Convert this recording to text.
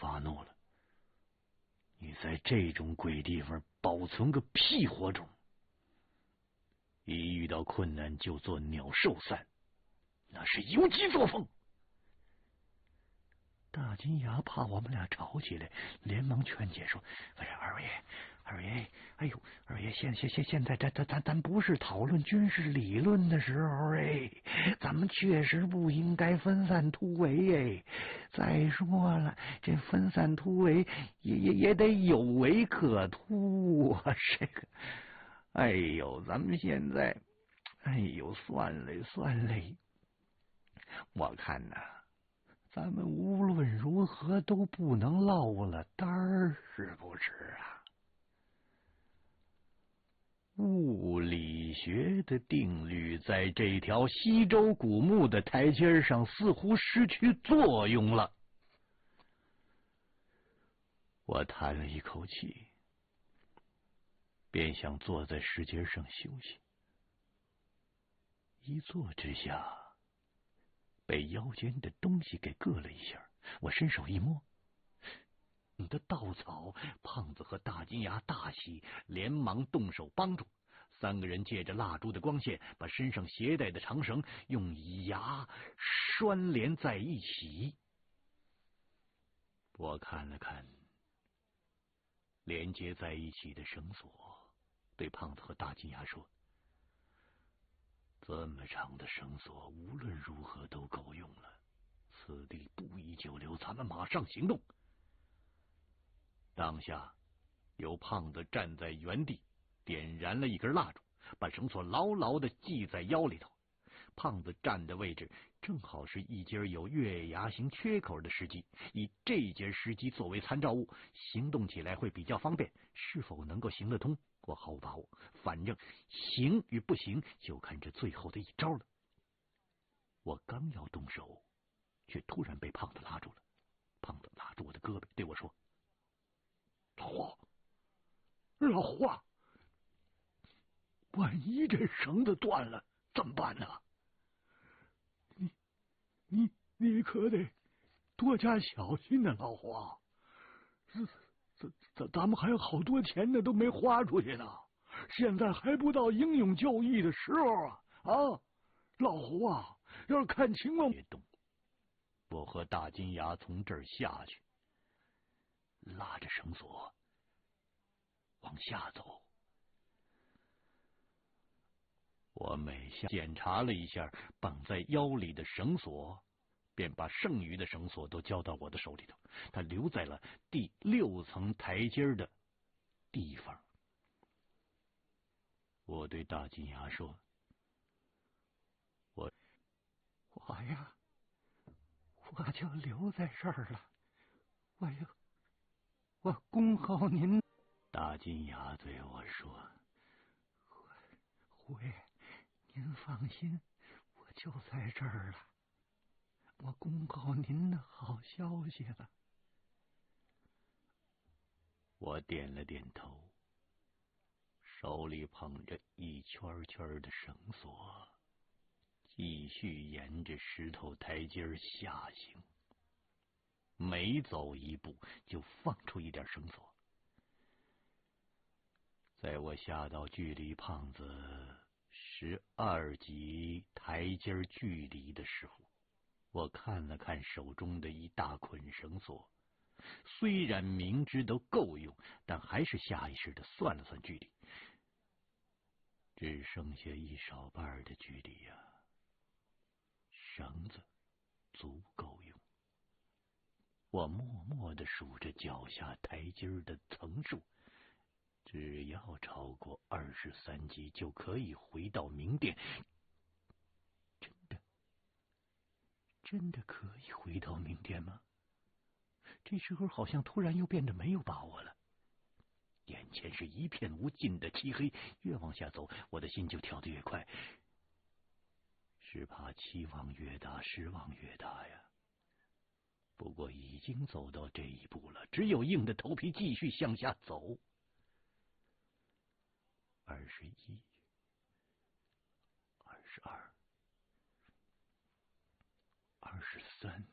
发怒了。你在这种鬼地方保存个屁火种！一遇到困难就做鸟兽散，那是游击作风。大金牙怕我们俩吵起来，连忙劝解说：“不是二爷，哎呦，二爷，现在咱不是讨论军事理论的时候哎，咱们确实不应该分散突围哎。再说了，这分散突围也得有围可突啊，这个，哎呦，咱们现在，哎呦，算了，我看呐。”咱们无论如何都不能落了单儿，是不是啊？物理学的定律在这条西周古墓的台阶上似乎失去作用了。我叹了一口气，便想坐在石阶上休息。一坐之下，被腰间的东西给硌了一下，我伸手一摸，你的稻草！胖子和大金牙大喜，连忙动手帮助。三个人借着蜡烛的光线，把身上携带的长绳用牙拴连在一起。我看了看连接在一起的绳索，对胖子和大金牙说：“这么长的绳索，无论如何都够用了。此地不宜久留，咱们马上行动。”当下，有胖子站在原地，点燃了一根蜡烛，把绳索牢牢地系在腰里头。胖子站的位置正好是一节有月牙形缺口的石基，以这节石基作为参照物，行动起来会比较方便。是否能够行得通，我毫无把握。反正行与不行，就看这最后的一招了。我刚要动手，却突然被胖子拉住了。胖子拉住我的胳膊，对我说：“老胡啊，万一这绳子断了怎么办呢？你可得多加小心呢，老胡啊！咱们还有好多钱呢，都没花出去呢。现在还不到英勇就义的时候啊！啊，老胡啊，要是看情况别动。”我和大金牙从这儿下去，拉着绳索往下走。我每下检查了一下绑在腰里的绳索，便把剩余的绳索都交到我的手里头。他留在了第6层台阶的地方。我对大金牙说：“我呀，我就留在这儿了。我恭候您。”大金牙对我说：“胡爷，您放心，我就在这儿了。我恭候您的好消息了。”我点了点头，手里捧着一圈圈的绳索，继续沿着石头台阶下行。每走一步就放出一点绳索。在我下到距离胖子12级台阶距离的时候，我看了看手中的一大捆绳索，虽然明知都够用，但还是下意识的算了算距离，只剩下一少半的距离呀。绳子足够用。我默默地数着脚下台阶的层数，只要超过23级就可以回到明殿。真的可以回到明殿吗？这时候好像突然又变得没有把握了。眼前是一片无尽的漆黑，越往下走，我的心就跳得越快，是怕期望越大，失望越大呀。不过已经走到这一步了，只有硬着头皮继续向下走。21、22、23，